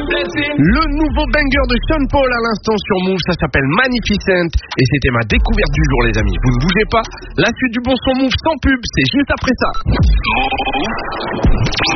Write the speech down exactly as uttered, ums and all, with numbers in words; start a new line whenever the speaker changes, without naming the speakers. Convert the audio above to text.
Le nouveau banger de Sean Paul à l'instant sur Move, ça s'appelle Magnificent et c'était ma découverte du jour les amis. Vous ne bougez pas, la suite du bon son Move sans pub, c'est juste après ça.